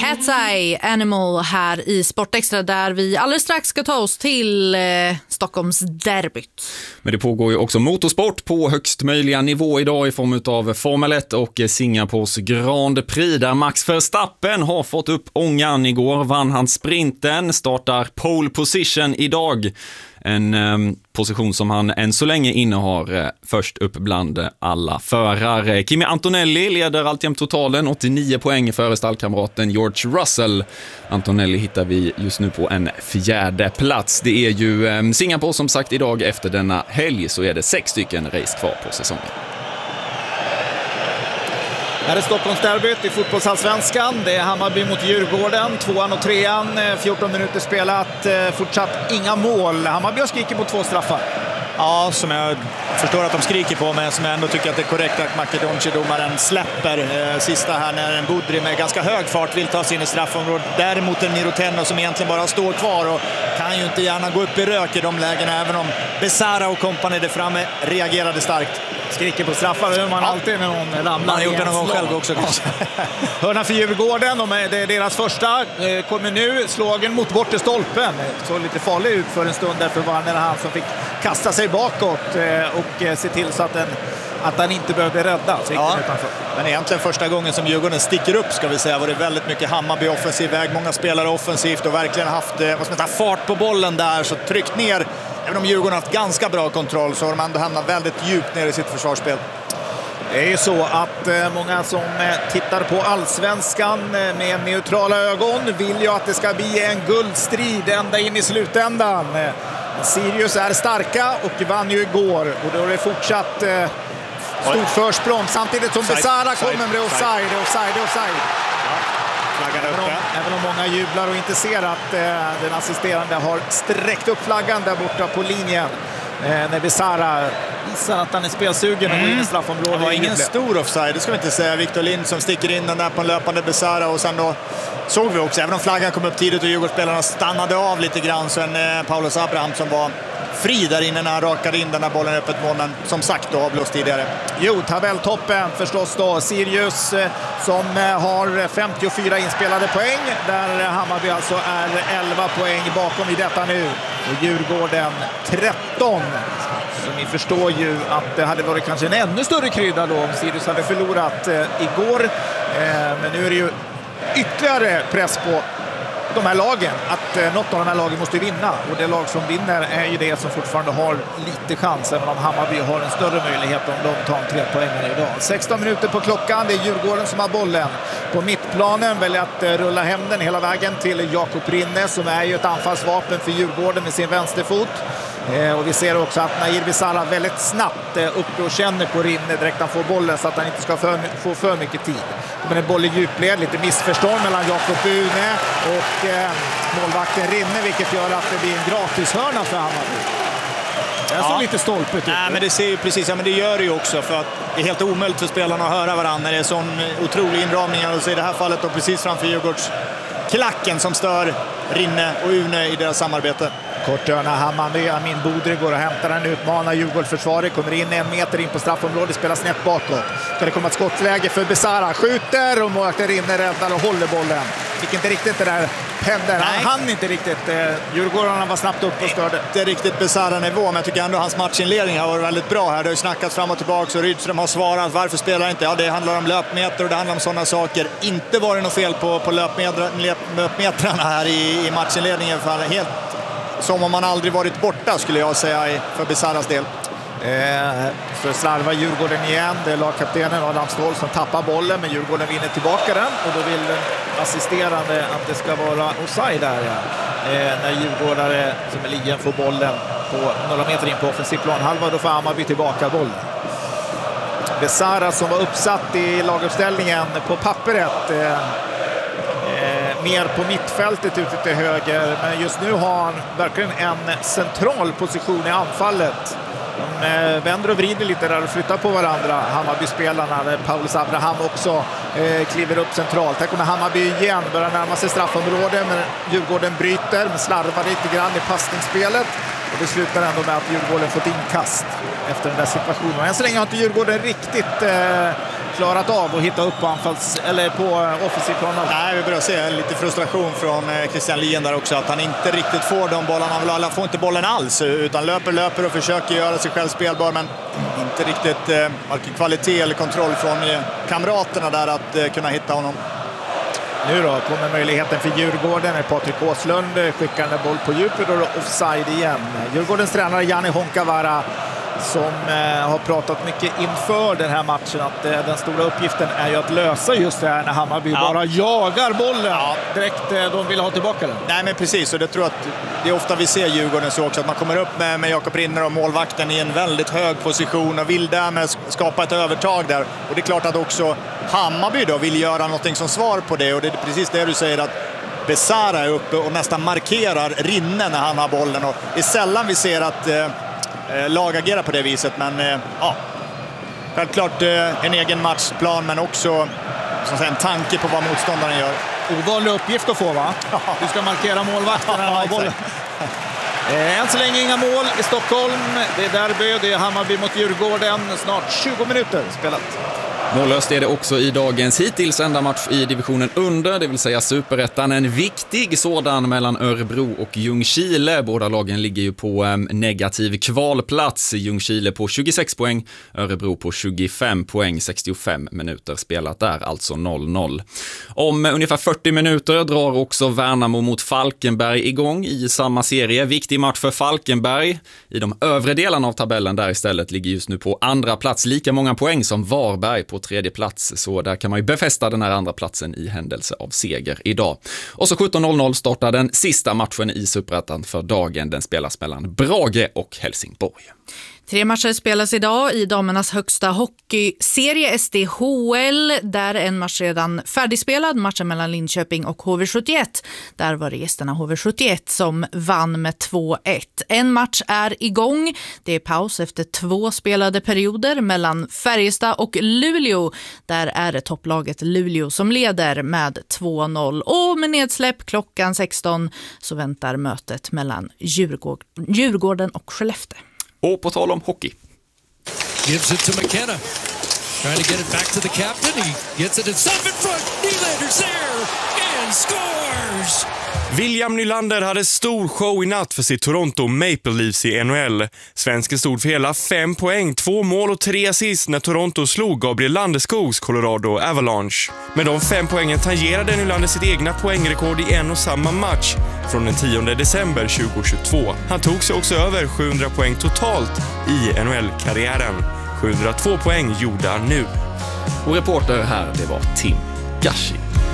Cat's Eye Animal här i Sportextra, där vi alldeles strax ska ta oss till Stockholms derbyt. Men det pågår ju också motorsport på högst möjliga nivå idag i form av Formel 1 och Singapores Grand Prix, där Max Verstappen har fått upp ångan. Igår vann han sprinten, startar pole position idag. En position som han än så länge innehar först upp bland alla förare. Kimi Antonelli leder alltjämt totalen, 89 poäng före stallkamraten George Russell. Antonelli hittar vi just nu på en 4:e plats. Det är ju Singapore som sagt idag. Efter denna helg så är det 6 stycken race kvar på säsongen. Här är Stockholmsderbyt i fotbollsallsvenskan. Det är Hammarby mot Djurgården, 2:an och 3:an, 14 minuter spelat, fortsatt inga mål. Hammarby har skrikit på 2 straffar. Ja, som jag förstår att de skriker på, men som jag ändå tycker att det är korrekt att Makedonci-domaren släpper sista här när en Budri med ganska hög fart vill ta sig in i straffområdet. Däremot en Mirotenno som egentligen bara står kvar och kan ju inte gärna gå upp i rök i de lägena, även om Besara och kompani där framme reagerade starkt. Skriker på straffar, hör man alltid när någon ramlar. Man har gjort det någon gång själv också kanske. Hörna för Djurgården, det är deras första, kommer nu slagen mot bortre stolpen. Såg lite farlig ut för en stund där, för var han som fick kasta sig bakåt och se till så att han inte behövde rädda. Ja, men egentligen första gången som Djurgården sticker upp, ska vi säga, var det väldigt mycket Hammarby offensiv väg, många spelare offensivt och verkligen haft fart på bollen där, så tryckt ner. Även om Djurgården har haft ganska bra kontroll så har de ändå hamnat väldigt djupt ner i sitt försvarsspel. Det är ju så att många som tittar på allsvenskan med neutrala ögon vill ju att det ska bli en guldstrid ända in i slutändan. Sirius är starka och vann ju igår, och då är det fortsatt stort försprång samtidigt som Besara kommer med offside. Även om många jublar och inte ser att den assisterande har sträckt upp flaggan där borta på linjen när Besara visar att han är spelsugen och går in i straffområdet. Det var ingen stor offside, det ska vi inte säga. Victor Lind som sticker in den där på en löpande Besara, och sen då såg vi också, även om flaggan kom upp tidigt och Djurgårdsspelarna stannade av lite grann, så en Paulus Abraham som var fri där inne när han rakade in den här bollen i öppet mål, men som sagt då avblåst tidigare. Jo, tabelltoppen förstås då. Sirius som har 54 inspelade poäng, där Hammarby alltså är 11 poäng bakom i detta nu. Och Djurgården 13. Så ni förstår ju att det hade varit kanske en ännu större krydda då om Sirius hade förlorat igår. Men nu är det ju ytterligare press på de här lagen, att något av de här lagen måste vinna, och det lag som vinner är ju det som fortfarande har lite chans, även om Hammarby har en större möjlighet om de tar en 3 poängare idag. 16 minuter på klockan, det är Djurgården som har bollen på mittplanen, väljer att rulla hem den hela vägen till Jakob Rinne, som är ju ett anfallsvapen för Djurgården med sin vänsterfot. Och vi ser också att Nair Besara väldigt snabbt uppe och känner på Rinne direkt han får bollen, så att han inte ska få för mycket tid. Men en boll i djupled, lite missförstånd mellan Jakob Une och målvakten Rinne, vilket gör att det blir en gratishörna för Hammarby. Det är så lite stolpigt ut. Nej, men det ser ju precis, men det gör det ju också, för att det är helt omöjligt för spelarna att höra varandra när det är sån otrolig inramning, och så i det här fallet då precis framför Djurgårdsklacken som stör Rinne och Une i deras samarbete. Korthörna, Hammarby, Amin Budri går och hämtar den, utmanar Djurgårdsförsvaret, kommer in 1 meter in på straffområdet, spelar snett bakåt. Ska det komma ett skottläge för Besara, skjuter och målvakten Rinne räddar och håller bollen. Fick inte riktigt det där pendeln, han inte riktigt. Djurgårdarna var snabbt upp och störde. Inte riktigt Besara-nivå, men jag tycker ändå hans matchinledning har varit väldigt bra här. Det har ju snackats fram och tillbaka, och Rydström har svarat, varför spelar inte? Ja, det handlar om löpmeter och det handlar om sådana saker. Inte var det något fel på löpmetrarna här i matchinledningen, för helt som om man aldrig varit borta, skulle jag säga, för Besaras del. Så slarvar Djurgården igen. Det är lagkaptenen Adam Ståhl som tappar bollen, men Djurgården vinner tillbaka den, och då vill den assisterande att det ska vara offside där. När Djurgårdare som är ligan får bollen på några meter in på offensiv planhalva, då får Hammarby tillbaka bollen. Besara som var uppsatt i laguppställningen på pappret, mer på mittfältet ute till höger, men just nu har han verkligen en central position i anfallet. De vänder och vrider lite där och flyttar på varandra, Hammarby-spelarna. Paulus Abraham också kliver upp centralt. Här kommer Hammarby igen, börjar närma sig straffområdet, men Djurgården bryter, men slarvar lite grann i passningsspelet. Och det slutar ändå med att Djurgården fått inkast efter den där situationen. Och än så länge har inte Djurgården riktigt klarat av att hitta upp på på offensiv plan. Nej, vi börjar se lite frustration från Christian Lien där också, att han inte riktigt får de bollarna. Han får inte bollen alls, utan löper och försöker göra sig själv spelbar, men inte riktigt varken kvalitet eller kontroll från kamraterna där att kunna hitta honom. Nu då kommer möjligheten för Djurgården. Patrik Åslund skickar en boll på djupet och offside igen. Djurgårdens tränare Jani Honkavara, som har pratat mycket inför den här matchen, att den stora uppgiften är ju att lösa just det här när Hammarby bara jagar bollen direkt de vill ha tillbaka den. Nej, men precis, och det tror jag att det är ofta vi ser Djurgården så också, att man kommer upp med Jakob Rinner och målvakten i en väldigt hög position och vill därmed skapa ett övertag där. Och det är klart att också Hammarby då vill göra någonting som svar på det, och det är precis det du säger, att Besara är uppe och nästan markerar Rinner när han har bollen, och det är sällan vi ser att lag agerar på det viset, men självklart en egen matchplan, men också så att säga, en tanke på vad motståndaren gör. Ovanlig uppgift att få, va? Du ska markera målvakten när han har bollen. Än så länge inga mål i Stockholm. Det är derby, det är Hammarby mot Djurgården. Snart 20 minuter spelat. Mållöst är det också i dagens hittills enda match i divisionen under, det vill säga Superettan. En viktig sådan mellan Örebro och Ljungskile. Båda lagen ligger ju på negativ kvalplats. Ljungskile på 26 poäng, Örebro på 25 poäng, 65 minuter spelat där, alltså 0-0. Om ungefär 40 minuter drar också Värnamo mot Falkenberg igång i samma serie. Viktig match för Falkenberg. I de övre delarna av tabellen där istället ligger just nu på andra plats, lika många poäng som Varberg på tredje plats, så där kan man ju befästa den här andra platsen i händelse av seger idag. Och så 17.00 startar den sista matchen i Superettan för dagen. Den spelas mellan Brage och Helsingborg. 3 matcher spelas idag i damernas högsta hockeyserie SDHL. Där är en match redan färdigspelad, matchen mellan Linköping och HV71. Där var det gästerna HV71 som vann med 2-1. En match är igång. Det är paus efter 2 spelade perioder mellan Färjestad och Luleå. Där är det topplaget Luleå som leder med 2-0. Och med nedsläpp klockan 16 så väntar mötet mellan Djurgården och Skellefteå. Och på tal om hockey. Gives it to McKenna. Trying to get it back to the captain. He gets it himself in front. Nylander's there and scores! William Nylander hade stor show i natt för sitt Toronto Maple Leafs i NHL. Svensken stod för hela 5 poäng, 2 mål och 3 assist när Toronto slog Gabriel Landeskogs Colorado Avalanche. Med de 5 poängen tangerade Nylander sitt egna poängrekord i en och samma match från den 10 december 2022. Han tog sig också över 700 poäng totalt i NHL-karriären. 702 poäng gjorde han nu. Och reporter här, det var Tim Gashi.